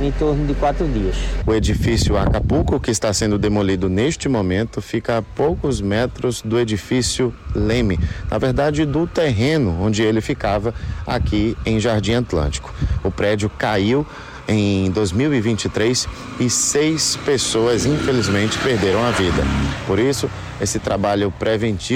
em torno de 4 dias. O edifício Acapulco, que está sendo demolido neste momento, fica a poucos metros do edifício Leme, na verdade do terreno onde ele ficava aqui em Jardim Atlântico. O prédio caiu em 2023 e 6 pessoas, infelizmente, perderam a vida. Por isso, esse trabalho preventivo